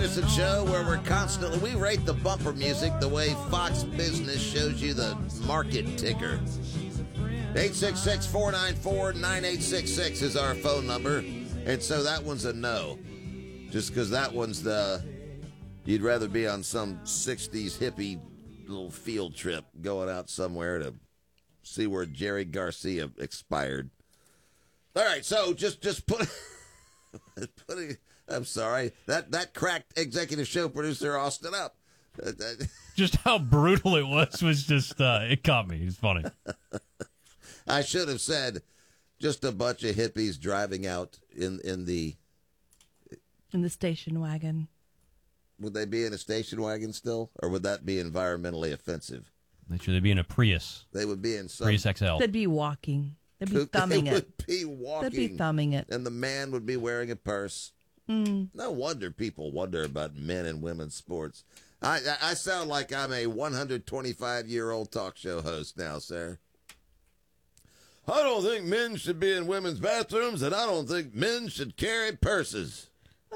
Anderson Show, where we rate the bumper music the way Fox Business shows you the market ticker. 866-494-9866 is our phone number. And so that one's a no. Just because that one's you'd rather be on some 60s hippie little field trip going out somewhere to see where Jerry Garcia expired. All right, so just I'm sorry, that cracked executive show producer Austin up. Just how brutal it was just, it caught me. It's funny. I should have said just a bunch of hippies driving out in the station wagon. Would they be in a station wagon still, or would that be environmentally offensive? They'd be in a Prius. They would be in some Prius XL. They'd be walking. They'd be thumbing it. They would be walking. They'd be thumbing it. And the man would be wearing a purse. No wonder people wonder about men and women's sports. I sound like I'm a 125-year-old talk show host now, sir. I don't think men should be in women's bathrooms, and I don't think men should carry purses.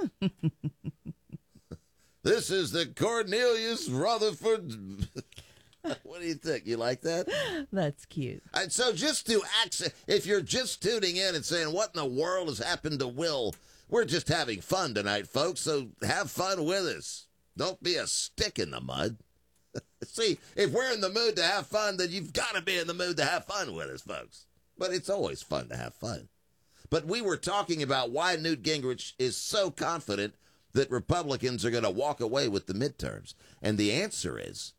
This is the Cornelius Rutherford. What do you think? You like that? That's cute. And so just to access, if you're just tuning in and saying, what in the world has happened to Will? We're just having fun tonight, folks, so have fun with us. Don't be a stick in the mud. See, if we're in the mood to have fun, then you've got to be in the mood to have fun with us, folks. But it's always fun to have fun. But we were talking about why Newt Gingrich is so confident that Republicans are going to walk away with the midterms. And the answer is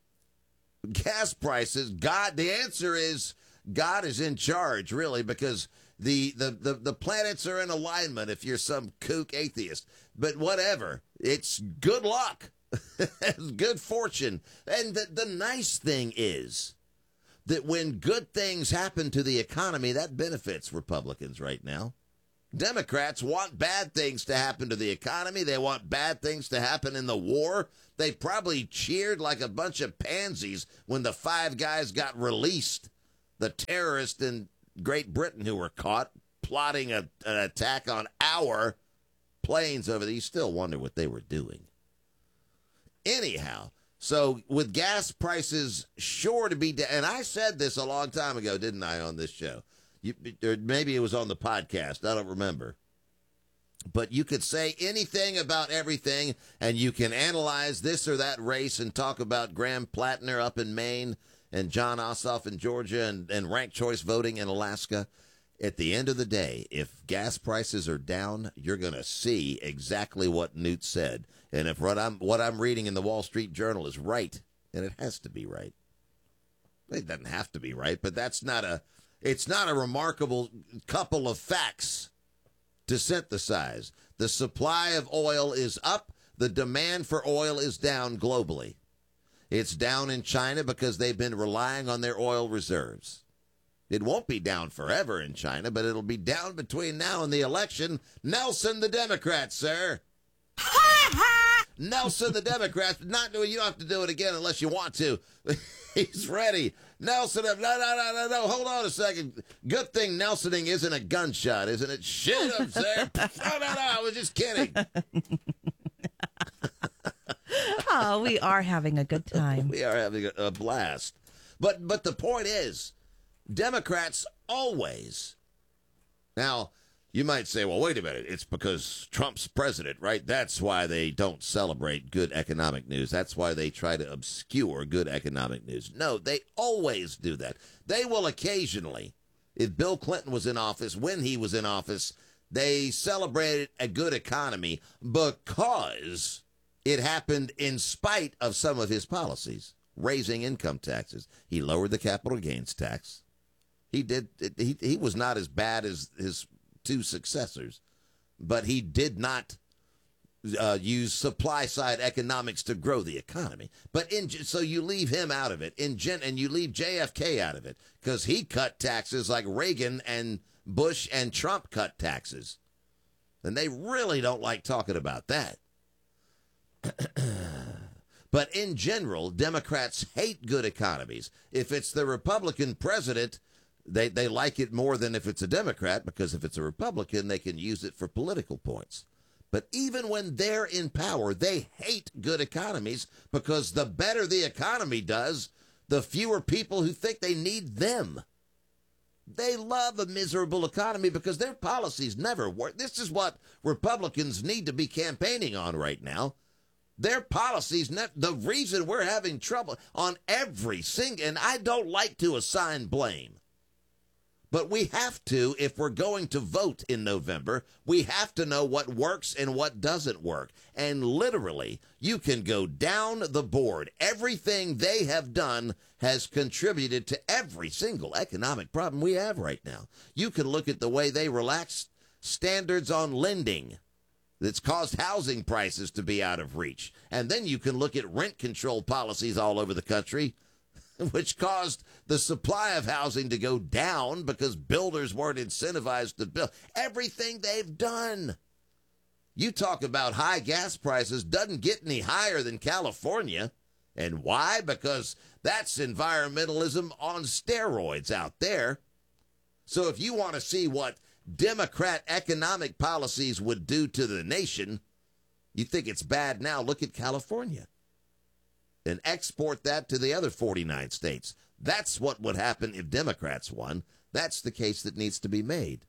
gas prices. The answer is God is in charge, really, because the planets are in alignment if you're some kook atheist. But whatever, it's good luck. It's good fortune. And the nice thing is that when good things happen to the economy, that benefits Republicans right now. Democrats want bad things to happen to the economy. They want bad things to happen in the war. They probably cheered like a bunch of pansies when the five guys got released, the terrorists in Great Britain who were caught plotting an attack on our planes over there. You still wonder what they were doing. Anyhow, so with gas prices sure to be down, and I said this a long time ago, didn't I, on this show? Or maybe it was on the podcast. I don't remember. But you could say anything about everything, and you can analyze this or that race and talk about Graham Plattner up in Maine and John Ossoff in Georgia and ranked choice voting in Alaska. At the end of the day, if gas prices are down, you're going to see exactly what Newt said. And if what I'm reading in the Wall Street Journal is right, and it has to be right. It doesn't have to be right, but it's not a remarkable couple of facts to synthesize. The supply of oil is up. The demand for oil is down globally. It's down in China because they've been relying on their oil reserves. It won't be down forever in China, but it'll be down between now and the election. Nelson the Democrat, sir. Nelson the Democrat. You don't have to do it again unless you want to. He's ready. Nelson, no, hold on a second. Good thing Nelsoning isn't a gunshot, isn't it? Shoot him, sir. No, I was just kidding. Oh, we are having a good time. We are having a blast. But the point is, Democrats always. Now, you might say, well, wait a minute. It's because Trump's president, right? That's why they don't celebrate good economic news. That's why they try to obscure good economic news. No, they always do that. They will occasionally, if Bill Clinton was in office, when he was in office, they celebrated a good economy because it happened in spite of some of his policies, raising income taxes. He lowered the capital gains tax. He did. He was not as bad as his two successors, but he did not use supply side economics to grow the economy. But so you leave him out of it, and you leave JFK out of it because he cut taxes like Reagan and Bush and Trump cut taxes, and they really don't like talking about that. But in general, Democrats hate good economies. If it's the Republican president, they like it more than if it's a Democrat, because if it's a Republican, they can use it for political points. But even when they're in power, they hate good economies because the better the economy does, the fewer people who think they need them. They love a miserable economy because their policies never work. This is what Republicans need to be campaigning on right now. Their policies, the reason we're having trouble on every single, and I don't like to assign blame. But we have to, if we're going to vote in November, we have to know what works and what doesn't work. And literally, you can go down the board. Everything they have done has contributed to every single economic problem we have right now. You can look at the way they relaxed standards on lending that's caused housing prices to be out of reach. And then you can look at rent control policies all over the country, which caused the supply of housing to go down because builders weren't incentivized to build. Everything they've done. You talk about high gas prices, doesn't get any higher than California. And why? Because that's environmentalism on steroids out there. So if you want to see what Democrat economic policies would do to the nation, you think it's bad now, look at California. And export that to the other 49 states. That's what would happen if Democrats won. That's the case that needs to be made.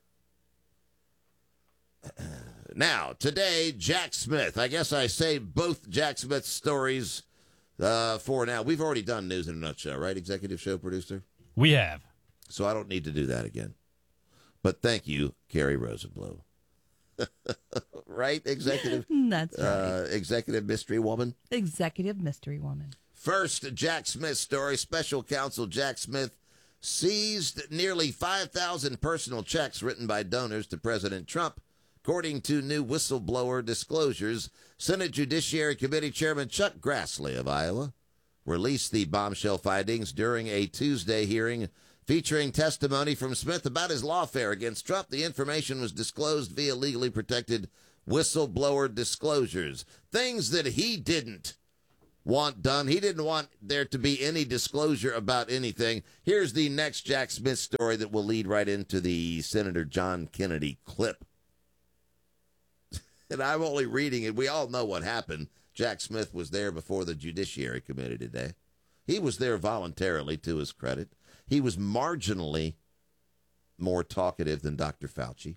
Now, today, Jack Smith. I guess I saved both Jack Smith stories for now. We've already done News in a Nutshell, right, Executive Show Producer? We have. So I don't need to do that again. But thank you, Carrie Rosenblow. Right, Executive? That's right. Executive Mystery Woman? Executive Mystery Woman. First, Jack Smith story. Special counsel Jack Smith seized nearly 5,000 personal checks written by donors to President Trump, according to new whistleblower disclosures. Senate Judiciary Committee Chairman Chuck Grassley of Iowa released the bombshell findings during a Tuesday hearing featuring testimony from Smith about his lawfare against Trump. The information was disclosed via legally protected whistleblower disclosures, things that he didn't want done. He didn't want there to be any disclosure about anything. Here's the next Jack Smith story that will lead right into the Senator John Kennedy clip. And I'm only reading it. We all know what happened. Jack Smith was there before the Judiciary Committee today. He was there voluntarily, to his credit. He was marginally more talkative than Dr. Fauci.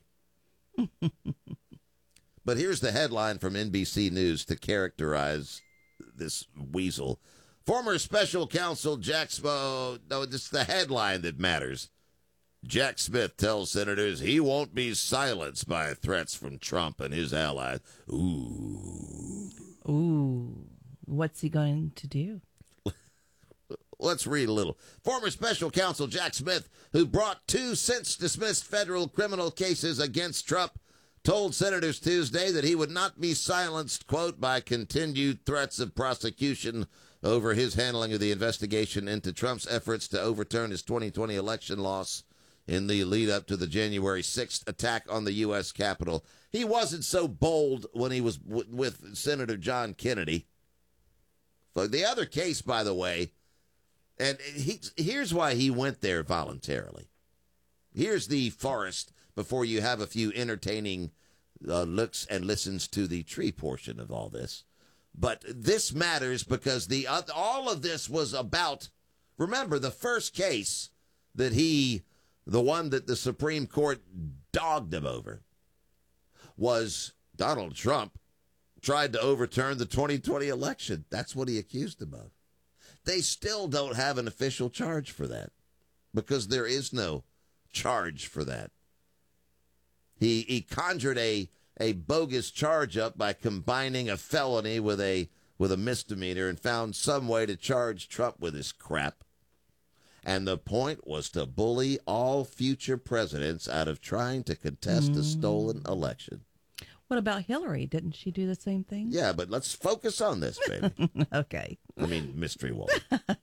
But here's the headline from NBC News to characterize this weasel. Former special counsel Jack Smith, no, it's the headline that matters. Jack Smith tells senators he won't be silenced by threats from Trump and his allies. Ooh, what's he going to do? Let's read a little. Former special counsel Jack Smith, who brought 2 since-dismissed federal criminal cases against Trump, told senators Tuesday that he would not be silenced, quote, by continued threats of prosecution over his handling of the investigation into Trump's efforts to overturn his 2020 election loss in the lead-up to the January 6th attack on the U.S. Capitol. He wasn't so bold when he was with Senator John Kennedy. The other case, by the way, and here's why he went there voluntarily. Here's the forest before you have a few entertaining looks and listens to the tree portion of all this. But this matters because all of this was about, remember, the first case that the one that the Supreme Court dogged him over, was Donald Trump tried to overturn the 2020 election. That's what he accused him of. They still don't have an official charge for that because there is no charge for that. He conjured a bogus charge up by combining a felony with a misdemeanor and found some way to charge Trump with his crap. And the point was to bully all future presidents out of trying to contest a stolen election. What about Hillary? Didn't she do the same thing? Yeah, but let's focus on this, baby. Okay. I mean, mystery woman.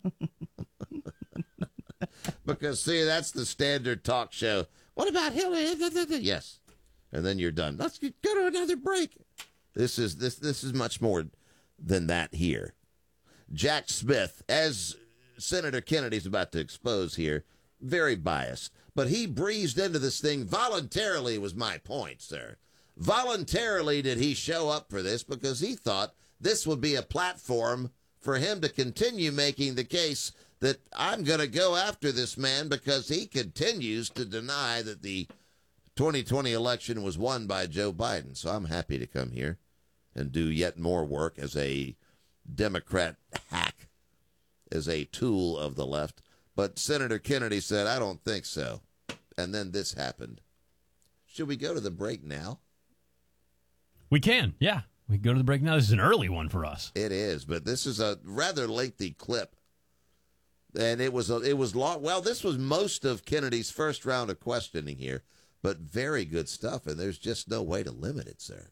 Because, see, that's the standard talk show. What about Hillary? Yes. And then you're done. Let's go to another break. This is much more than that here. Jack Smith, as Senator Kennedy's about to expose here, very biased. But he breezed into this thing voluntarily, was my point, sir. Voluntarily did he show up for this because he thought this would be a platform for him to continue making the case that I'm going to go after this man because he continues to deny that the 2020 election was won by Joe Biden. So I'm happy to come here and do yet more work as a Democrat hack, as a tool of the left. But Senator Kennedy said, I don't think so. And then this happened. Should we go to the break now? We can, yeah. We can go to the break now. This is an early one for us. It is, but this is a rather lengthy clip. And it was long. Well, this was most of Kennedy's first round of questioning here, but very good stuff. And there's just no way to limit it, sir.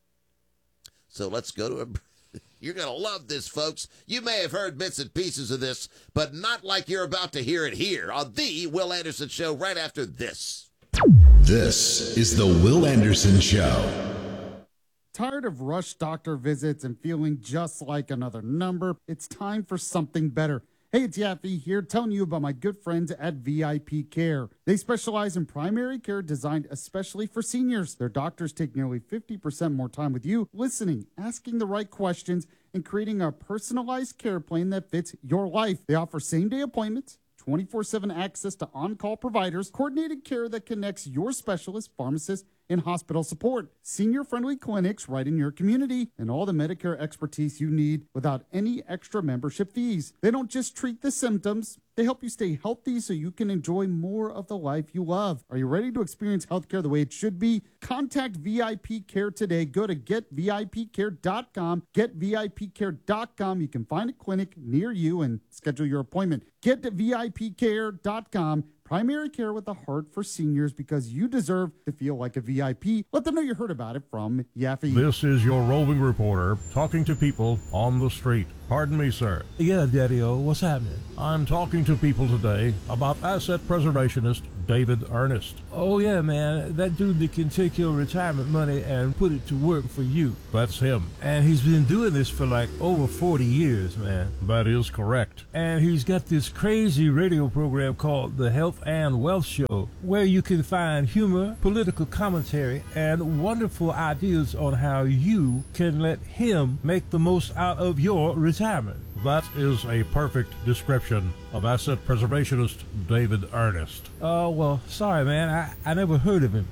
So let's go to a. You're going to love this, folks. You may have heard bits and pieces of this, but not like you're about to hear it here on the Will Anderson Show right after this. This is the Will Anderson Show. Tired of rush doctor visits and feeling just like another number? It's time for something better. Hey, it's Yaffe here telling you about my good friends at VIP Care. They specialize in primary care designed especially for seniors. Their doctors take nearly 50% more time with you, listening, asking the right questions, and creating a personalized care plan that fits your life. They offer same-day appointments, 24/7 access to on-call providers, coordinated care that connects your specialist, pharmacist, and hospital support, senior-friendly clinics right in your community, and all the Medicare expertise you need without any extra membership fees. They don't just treat the symptoms. They help you stay healthy so you can enjoy more of the life you love. Are you ready to experience healthcare the way it should be? Contact VIP Care today. Go to getvipcare.com. Getvipcare.com. You can find a clinic near you and schedule your appointment. Get to vipcare.com. Primary care with a heart for seniors because you deserve to feel like a VIP. Let them know you heard about it from Yaffe. This is your roving reporter talking to people on the street. Pardon me, sir. Yeah, Daddy-O, what's happening? I'm talking to people today about asset preservationist David Ernest. Oh, yeah, man. That dude that can take your retirement money and put it to work for you. That's him. And he's been doing this for like over 40 years, man. That is correct. And he's got this crazy radio program called The Health and Wealth Show, where you can find humor, political commentary, and wonderful ideas on how you can let him make the most out of your retirement. That is a perfect description of asset preservationist David Ernest. Oh, well, sorry, man. I never heard of him.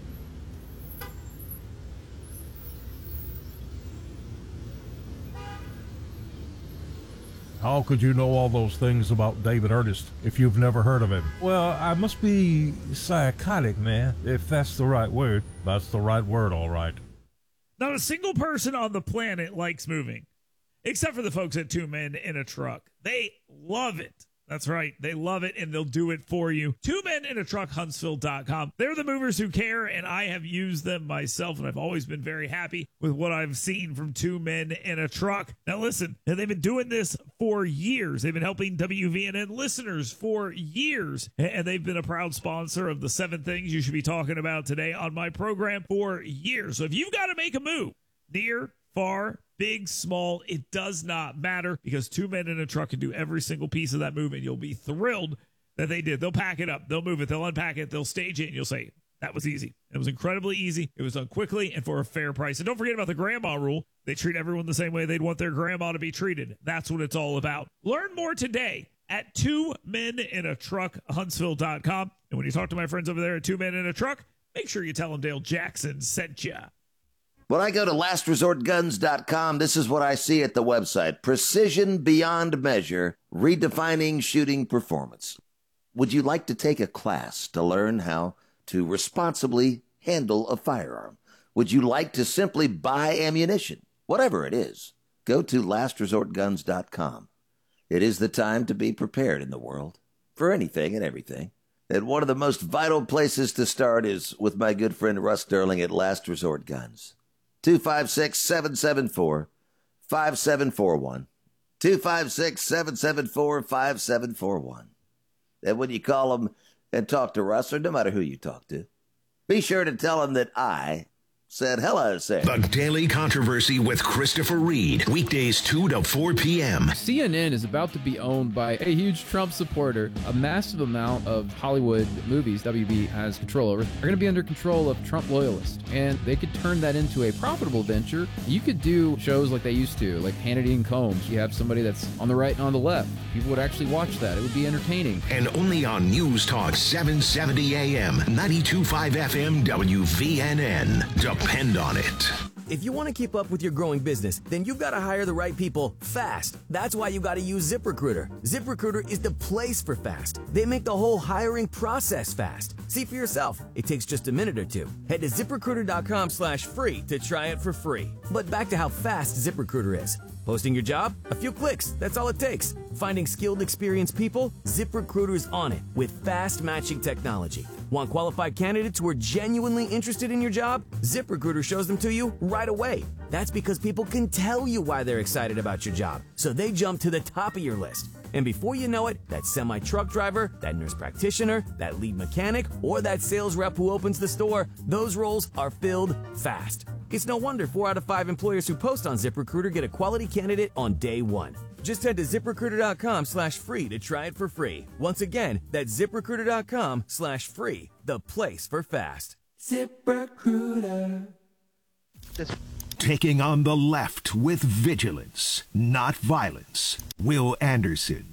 How could you know all those things about David Ernest if you've never heard of him? Well, I must be psychotic, man, if that's the right word. That's the right word, all right. Not a single person on the planet likes moving, except for the folks at Two Men in a Truck. They love it. That's right. They love it, and they'll do it for you. 2 Men in a Truck, Huntsville.com. They're the movers who care, and I have used them myself, and I've always been very happy with what I've seen from 2 Men in a Truck. Now, listen, they've been doing this for years. They've been helping WVNN listeners for years, and they've been a proud sponsor of the 7 things you should be talking about today on my program for years. So if you've got to make a move, near, far, big, small, it does not matter, because 2 Men in a Truck can do every single piece of that move, and you'll be thrilled that they did. They'll pack it up, they'll move it, they'll unpack it, they'll stage it, and you'll say, that was easy. It was incredibly easy. It was done quickly and for a fair price. And don't forget about the grandma rule. They treat everyone the same way they'd want their grandma to be treated. That's what it's all about. Learn more today at 2 Men in a Truck, Huntsville.com. And when you talk to my friends over there at 2 Men in a Truck, make sure you tell them Dale Jackson sent you. When I go to lastresortguns.com, this is what I see at the website. Precision beyond measure, redefining shooting performance. Would you like to take a class to learn how to responsibly handle a firearm? Would you like to simply buy ammunition? Whatever it is, go to lastresortguns.com. It is the time to be prepared in the world for anything and everything. And one of the most vital places to start is with my good friend Russ Sterling at Last Resort Guns. 256-774-5741. 256-774-5741. And when you call them and talk to Russ, or no matter who you talk to, be sure to tell him that I said hello, sir. The Daily Controversy with Christopher Reed. Weekdays 2 to 4 p.m. CNN is about to be owned by a huge Trump supporter. A massive amount of Hollywood movies WB has control over are going to be under control of Trump loyalists. And they could turn that into a profitable venture. You could do shows like they used to, like Hannity and Combs. You have somebody that's on the right and on the left. People would actually watch that. It would be entertaining. And only on News Talk 770 AM, 92.5 FM, WVNN. Depend on it. If you want to keep up with your growing business, then you've got to hire the right people fast. That's why you got to use ZipRecruiter. ZipRecruiter is the place for fast. They make the whole hiring process fast. See for yourself. It takes just a minute or two. Head to ZipRecruiter.com/free to try it for free. But back to how fast ZipRecruiter is. Posting your job? A few clicks. That's all it takes. Finding skilled, experienced people? ZipRecruiter's on it with fast matching technology. Want qualified candidates who are genuinely interested in your job? ZipRecruiter shows them to you right away. That's because people can tell you why they're excited about your job, so they jump to the top of your list. And before you know it, that semi-truck driver, that nurse practitioner, that lead mechanic, or that sales rep who opens the store, those roles are filled fast. It's no wonder 4 out of 5 employers who post on ZipRecruiter get a quality candidate on day one. Just head to ZipRecruiter.com/free to try it for free. Once again, that's ZipRecruiter.com/free, the place for fast. ZipRecruiter. Taking on the left with vigilance, not violence. Will Anderson.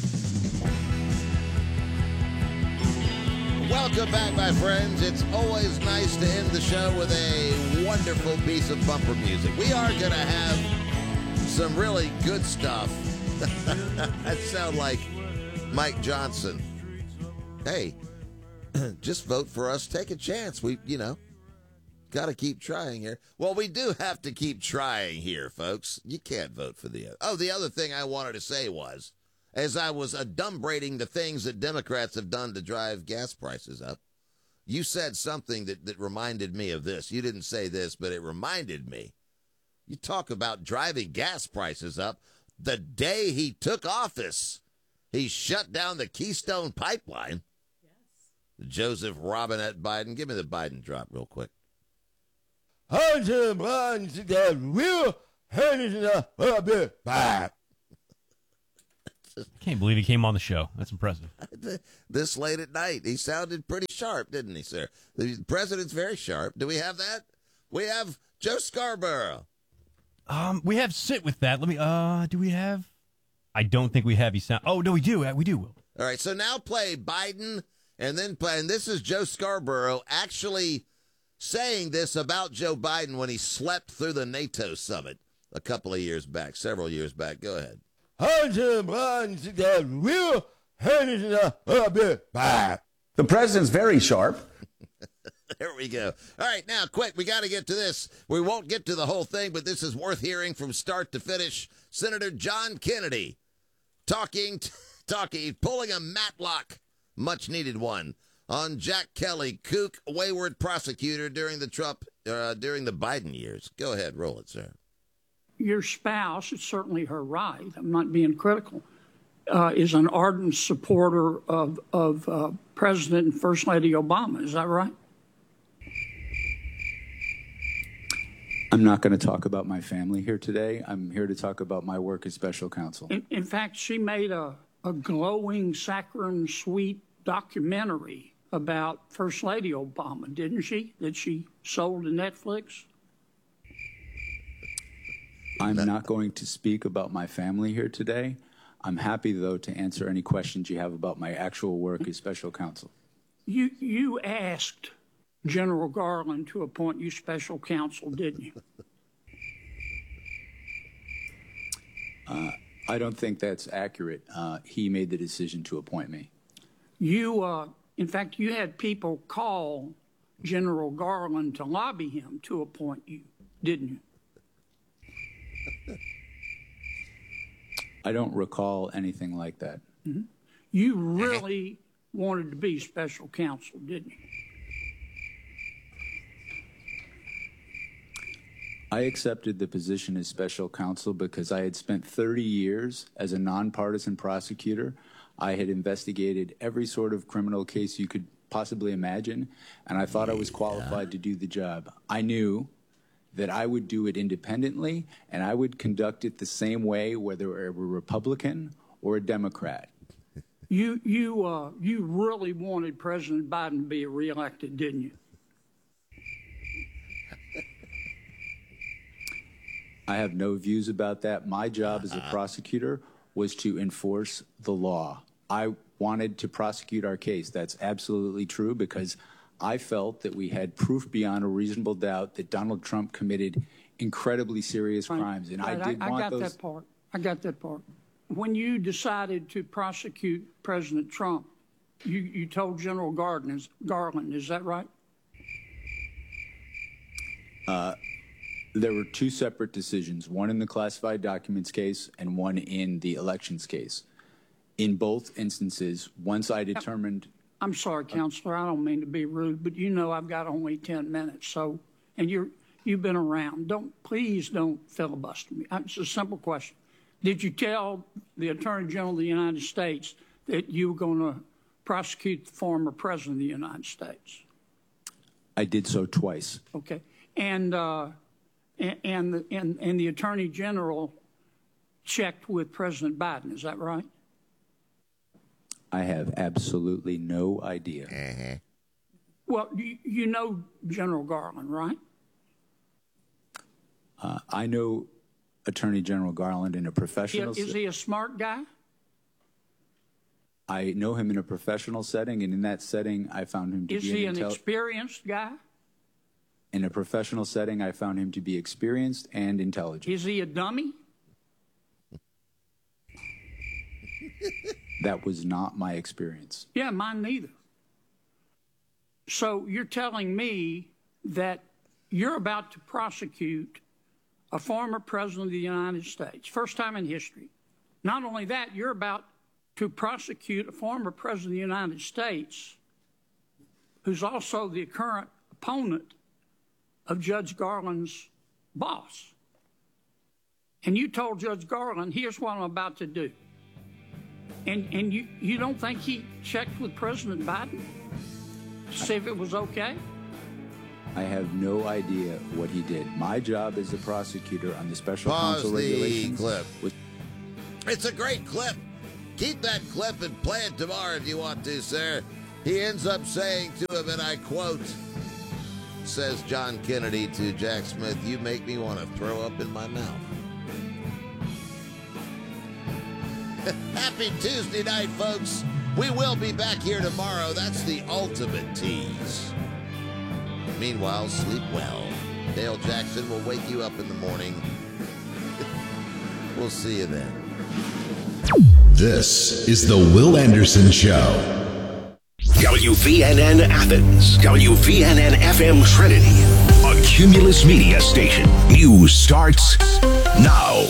Welcome back, my friends. It's always nice to end the show with a wonderful piece of bumper music. We are going to have some really good stuff. That sound like Mike Johnson. Hey, just vote for us. Take a chance. We, got to keep trying here. Well, we do have to keep trying here, folks. You can't vote for the other. Oh, the other thing I wanted to say was, as I was adumbrating the things that Democrats have done to drive gas prices up, you said something that reminded me of this. You didn't say this, but it reminded me. You talk about driving gas prices up. The day he took office, he shut down the Keystone Pipeline. Yes. Joseph Robinette Biden. Give me the Biden drop real quick. Can't believe he came on the show. That's impressive. This late at night. He sounded pretty sharp, didn't he, sir? The president's very sharp. Do we have that? We have Joe Scarborough. We have sit with that. Let me, do we have? I don't think we have. Oh, no, we do. We do, Will. All right, so now play Biden and then play, and this is Joe Scarborough actually saying this about Joe Biden when he slept through the NATO summit a couple of years back, several years back. Go ahead. The president's very sharp. There we go. All right, now, quick, we got to get to this. We won't get to the whole thing, but this is worth hearing from start to finish. Senator John Kennedy talking, pulling a Matlock, much-needed one, on Jack Kelly, kook, wayward prosecutor during the Biden years. Go ahead, roll it, sir. Your spouse, it's certainly her right, I'm not being critical, is an ardent supporter of President and First Lady Obama. Is that right? I'm not going to talk about my family here today. I'm here to talk about my work as special counsel. In fact, she made a glowing, saccharine, sweet documentary about First Lady Obama, didn't she? That she sold to Netflix? I'm not going to speak about my family here today. I'm happy, though, to answer any questions you have about my actual work as special counsel. You asked General Garland to appoint you special counsel, didn't you? I don't think that's accurate. He made the decision to appoint me. In fact, you had people call General Garland to lobby him to appoint you, didn't you? I don't recall anything like that. Mm-hmm. You really wanted to be special counsel, didn't you? I accepted the position as special counsel because I had spent 30 years as a nonpartisan prosecutor. I had investigated every sort of criminal case you could possibly imagine, and I thought I was qualified to do the job. I knew that I would do it independently, and I would conduct it the same way, whether I were a Republican or a Democrat. You really wanted President Biden to be reelected, didn't you? I have no views about that. My job as a prosecutor was to enforce the law. I wanted to prosecute our case. That's absolutely true, because I felt that we had proof beyond a reasonable doubt that Donald Trump committed incredibly serious crimes, and I got that part. I got that part. When you decided to prosecute President Trump, you told General Garland, is that right? There were two separate decisions, one in the classified documents case and one in the elections case. In both instances, once I determined... I'm sorry, Counselor, I don't mean to be rude, but you know I've got only 10 minutes, so, and you've been around. Please don't filibuster me. It's a simple question. Did you tell the Attorney General of the United States that you were going to prosecute the former President of the United States? I did so twice. Okay. And the Attorney General checked with President Biden, is that right? I have absolutely no idea. Well, you know General Garland, right? I know Attorney General Garland in a professional setting. Is he a smart guy? I know him in a professional setting, and in that setting, I found him to be an intelligent... Is he an experienced guy? In a professional setting, I found him to be experienced and intelligent. Is he a dummy? That was not my experience. Yeah, mine neither. So you're telling me that you're about to prosecute a former president of the United States, first time in history. Not only that, you're about to prosecute a former president of the United States who's also the current opponent of Judge Garland's boss. And you told Judge Garland, here's what I'm about to do. And you don't think he checked with President Biden to see if it was okay? I have no idea what he did. My job as a prosecutor on the special counsel regulations... Pause the clip. It's a great clip. Keep that clip and play it tomorrow if you want to, sir. He ends up saying to him, and I quote, says John Kennedy to Jack Smith, "You make me want to throw up in my mouth." Happy Tuesday night, folks. We will be back here tomorrow. That's the ultimate tease. Meanwhile, sleep well. Dale Jackson will wake you up in the morning. We'll see you then. This is the Will Anderson Show. WVNN Athens, WVNN FM Trinity, a Cumulus Media station. News starts now.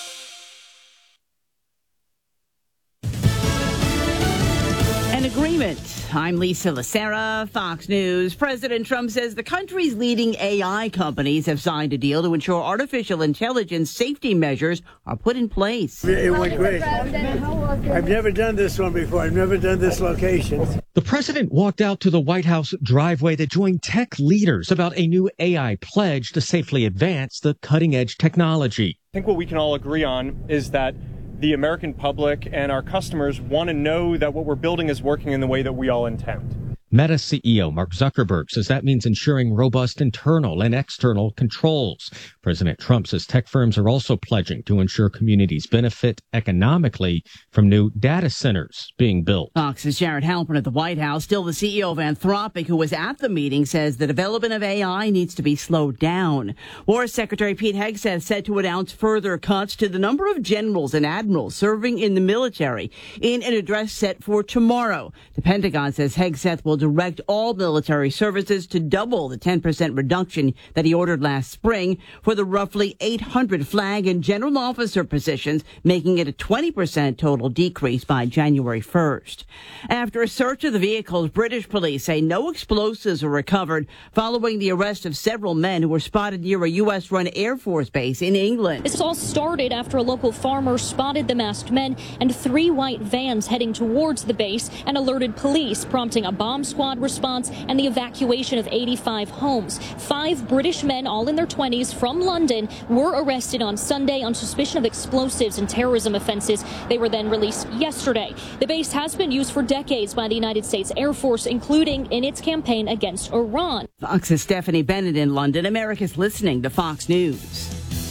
Agreement. I'm Lisa Lacera, Fox News. President Trump says the country's leading AI companies have signed a deal to ensure artificial intelligence safety measures are put in place. It went great. I've never done this one before. I've never done this location. The president walked out to the White House driveway to join tech leaders about a new AI pledge to safely advance the cutting-edge technology. I think what we can all agree on is that the American public and our customers want to know that what we're building is working in the way that we all intend. Meta CEO Mark Zuckerberg says that means ensuring robust internal and external controls. President Trump says tech firms are also pledging to ensure communities benefit economically from new data centers being built. Fox's Jared Halpern at the White House, still the CEO of Anthropic, who was at the meeting, says the development of AI needs to be slowed down. War Secretary Pete Hegseth said to announce further cuts to the number of generals and admirals serving in the military in an address set for tomorrow. The Pentagon says Hegseth will direct all military services to double the 10% reduction that he ordered last spring for the roughly 800 flag and general officer positions, making it a 20% total decrease by January 1st. After a search of the vehicles, British police say no explosives were recovered following the arrest of several men who were spotted near a U.S.-run Air Force base in England. This all started after a local farmer spotted the masked men and 3 white vans heading towards the base and alerted police, prompting a bomb squad response and the evacuation of 85 homes. 5 British men, all in their 20s, from London, were arrested on Sunday on suspicion of explosives and terrorism offenses. They were then released yesterday. The base has been used for decades by the United States Air Force, including in its campaign against Iran. Fox's Stephanie Bennett in London. America's listening to Fox News.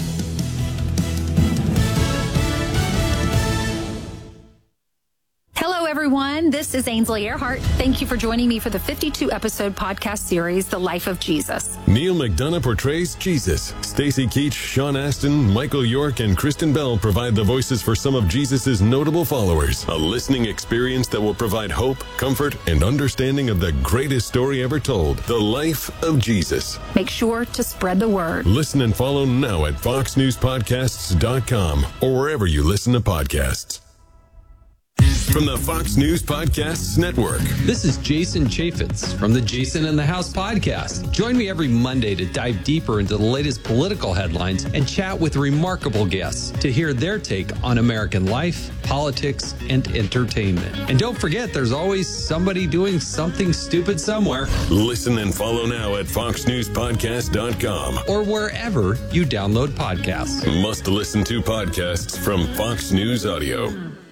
Hello, everyone. This is Ainsley Earhart. Thank you for joining me for the 52-episode podcast series, The Life of Jesus. Neil McDonough portrays Jesus. Stacey Keach, Sean Astin, Michael York, and Kristen Bell provide the voices for some of Jesus' notable followers. A listening experience that will provide hope, comfort, and understanding of the greatest story ever told, The Life of Jesus. Make sure to spread the word. Listen and follow now at foxnewspodcasts.com or wherever you listen to podcasts. From the Fox News Podcasts Network. This is Jason Chaffetz from the Jason in the House podcast. Join me every Monday to dive deeper into the latest political headlines and chat with remarkable guests to hear their take on American life, politics, and entertainment. And don't forget, there's always somebody doing something stupid somewhere. Listen and follow now at foxnewspodcast.com or wherever you download podcasts. Must listen to podcasts from Fox News Audio.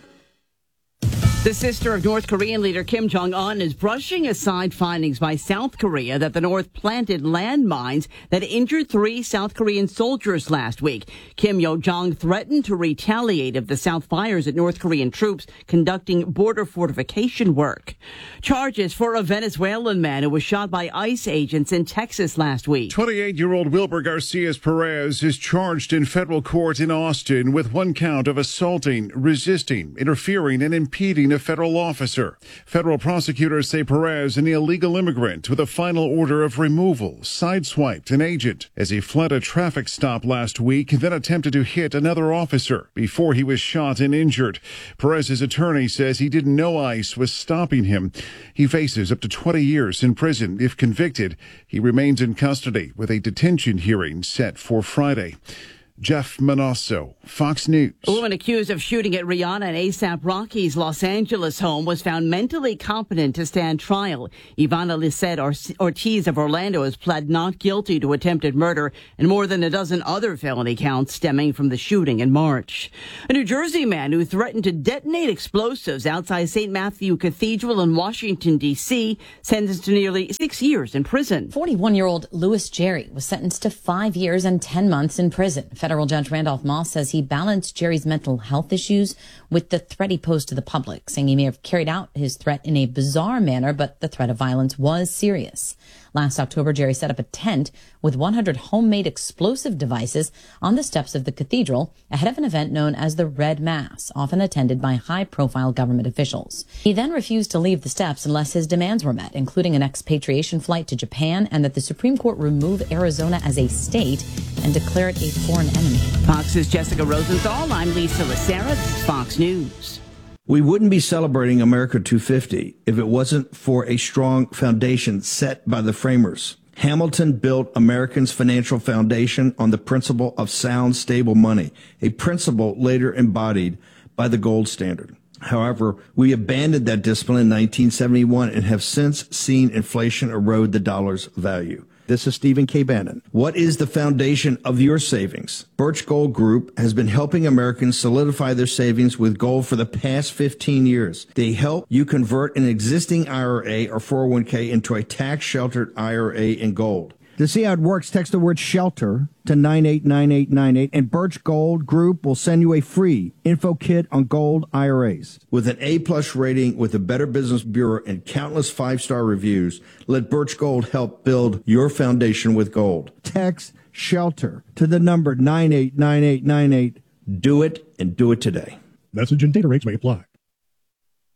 The sister of North Korean leader Kim Jong-un is brushing aside findings by South Korea that the North planted landmines that injured 3 South Korean soldiers last week. Kim Yo-jong threatened to retaliate if the South fires at North Korean troops conducting border fortification work. Charges for a Venezuelan man who was shot by ICE agents in Texas last week. 28-year-old Wilber Garcia Perez is charged in federal court in Austin with 1 count of assaulting, resisting, interfering, and impeding a federal officer. Federal prosecutors say Perez, an illegal immigrant with a final order of removal, sideswiped an agent as he fled a traffic stop last week, then attempted to hit another officer before he was shot and injured. Perez's attorney says he didn't know ICE was stopping him. He faces up to 20 years in prison. If convicted, he remains in custody with a detention hearing set for Friday. Jeff Manasso, Fox News. A woman accused of shooting at Rihanna and A$AP Rocky's Los Angeles home was found mentally competent to stand trial. Ivana Lisette Ortiz of Orlando has pled not guilty to attempted murder and more than a dozen other felony counts stemming from the shooting in March. A New Jersey man who threatened to detonate explosives outside St. Matthew Cathedral in Washington, D.C., sentenced to nearly 6 years in prison. 41-year-old Louis Jerry was sentenced to 5 years and 10 months in prison. Federal Judge Randolph Moss says he balanced Jerry's mental health issues with the threat he posed to the public, saying he may have carried out his threat in a bizarre manner, but the threat of violence was serious. Last October, Jerry set up a tent with 100 homemade explosive devices on the steps of the cathedral ahead of an event known as the Red Mass, often attended by high-profile government officials. He then refused to leave the steps unless his demands were met, including an expatriation flight to Japan and that the Supreme Court remove Arizona as a state and declare it a foreign enemy. Fox's Jessica Rosenthal. I'm Lisa Lacera. This is Fox News. We wouldn't be celebrating America 250 if it wasn't for a strong foundation set by the framers. Hamilton built Americans' financial foundation on the principle of sound, stable money, a principle later embodied by the gold standard. However, we abandoned that discipline in 1971 and have since seen inflation erode the dollar's value. This is Stephen K. Bannon. What is the foundation of your savings? Birch Gold Group has been helping Americans solidify their savings with gold for the past 15 years. They help you convert an existing IRA or 401k into a tax-sheltered IRA in gold. To see how it works, text the word SHELTER to 989898, and Birch Gold Group will send you a free info kit on gold IRAs. With an A-plus rating with the Better Business Bureau and countless 5-star reviews, let Birch Gold help build your foundation with gold. Text SHELTER to the number 989898. Do it, and do it today. Message and data rates may apply.